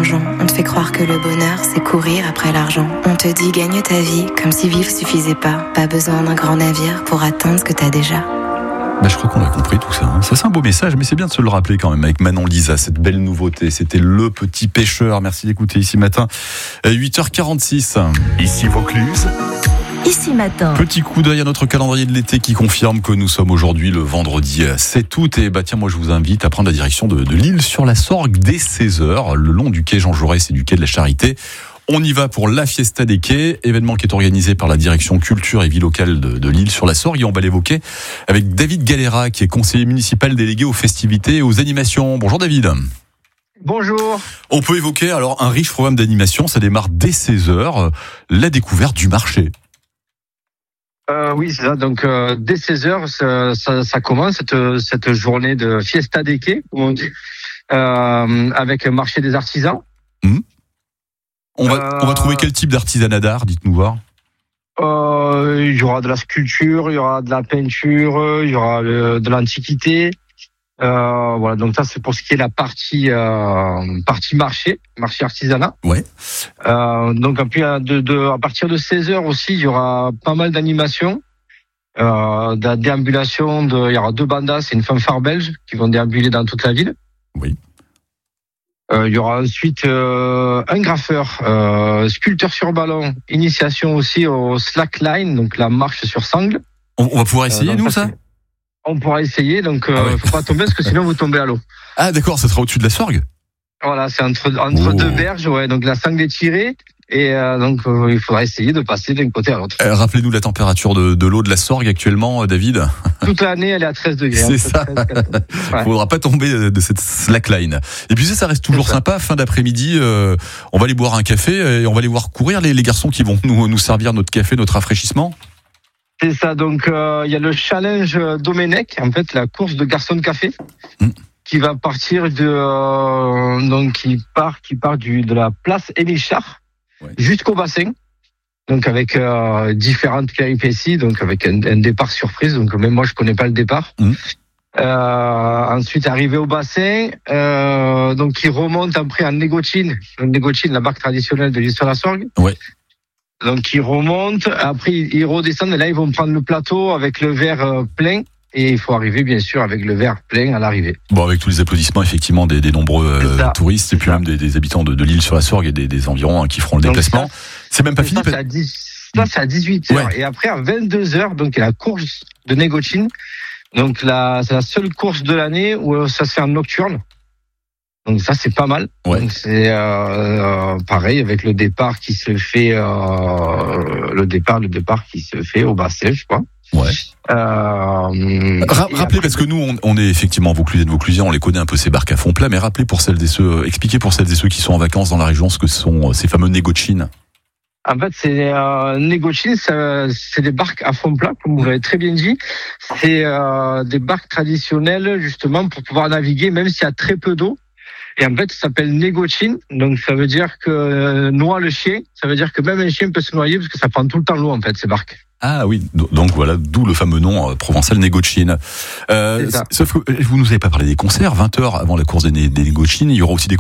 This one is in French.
l'argent. On te fait croire que le bonheur, c'est courir après l'argent. On te dit gagne ta vie, comme si vivre suffisait pas. Pas besoin d'un grand navire pour atteindre ce que t'as déjà. Je crois qu'on a compris tout ça. Ça, c'est un beau message, mais c'est bien de se le rappeler quand même avec Manon Lisa, cette belle nouveauté. C'était Le Petit Pêcheur. Merci d'écouter Ici Matin. 8h46. Ici Vaucluse. Ici Matin. Petit coup d'œil à notre calendrier de l'été qui confirme que nous sommes aujourd'hui le vendredi 7 août. Et tiens, moi je vous invite à prendre la direction de l'île sur la Sorgue dès 16h, le long du quai Jean Jaurès et du quai de la Charité. On y va pour la Fiesta des Quais, événement qui est organisé par la direction culture et vie locale de l'île sur la Sorgue. Et on va l'évoquer avec David Galera, qui est conseiller municipal délégué aux festivités et aux animations. Bonjour David. Bonjour. On peut évoquer alors un riche programme d'animation. Ça démarre dès 16h, la découverte du marché. Oui, c'est ça. Donc, dès 16h, ça commence cette journée de Fiesta des Quais, comme on dit, avec un marché des artisans. On va trouver quel type d'artisanat d'art, dites-nous voir. Il y aura de la sculpture, il y aura de la peinture, il y aura de l'antiquité. Voilà, donc ça c'est pour ce qui est la partie marché artisanat. Ouais. Donc puis à partir de 16h aussi, il y aura pas mal d'animations, de déambulation. Il y aura 2 bandas et une fanfare belge qui vont déambuler dans toute la ville. Oui. Il y aura ensuite un graffeur, sculpteur sur ballon, initiation aussi au slackline, donc la marche sur sangle. On va pouvoir essayer, nous, ça ? On pourra essayer, donc faut pas tomber, parce que sinon vous tombez à l'eau. Ah d'accord, ça sera au-dessus de la Sorgue ? Voilà, c'est entre 2 berges, ouais, donc la sangle est tirée, et donc il faudra essayer de passer d'un côté à l'autre. Rappelez-nous la température de l'eau de la Sorgue actuellement, David. Toute l'année, elle est à 13 degrés. C'est ça. Il faudra pas tomber de cette slackline. Et puis ça reste toujours sympa. Fin d'après-midi, on va aller boire un café et on va aller voir courir les garçons qui vont nous servir notre café, notre rafraîchissement. C'est ça. Donc il y a le challenge Domenech, en fait, la course de garçons de café, qui va partir qui part de la place Émile Char jusqu'au bassin. Donc avec différentes péripéties, donc avec un départ surprise. Donc même moi je connais pas le départ. Ensuite arrivé au bassin, donc il remonte après en Négotine. Négotine, la barque traditionnelle de l'île sur la Sorgue. Ouais. Donc ils remontent, après ils redescendent et là ils vont prendre le plateau avec le verre plein. Et il faut arriver, bien sûr, avec le verre plein à l'arrivée. Bon, avec tous les applaudissements, effectivement, des nombreux touristes, et puis même des habitants de l'île sur la Sorgue et des environs qui feront le déplacement. C'est même pas fini. Ça, c'est à 18h. Ouais. Et après, à 22h, donc, il y a la course de Négotine. Donc, c'est la seule course de l'année où ça se fait en nocturne. Donc, ça, c'est pas mal. Ouais. Donc, c'est pareil, avec le départ qui se fait, le départ qui se fait au bassin, je crois. Ouais. Rappelez, parce que nous, on est effectivement Vauclusiens de Vauclusiens, on les connaît un peu ces barques à fond plat, mais rappelez expliquez pour celles et ceux qui sont en vacances dans la région ce que sont ces fameux négotchines. En fait, c'est négotchines, c'est des barques à fond plat, comme vous l'avez très bien dit. C'est des barques traditionnelles, justement, pour pouvoir naviguer, même s'il y a très peu d'eau. Et en fait, ça s'appelle négotchine, donc ça veut dire que noie le chien, ça veut dire que même un chien peut se noyer, parce que ça prend tout le temps l'eau, en fait, ces barques. Ah oui, donc voilà, d'où le fameux nom provençal négotchine. Sauf que vous nous avez pas parlé des concerts, 20h avant la course des négotchines, il y aura aussi des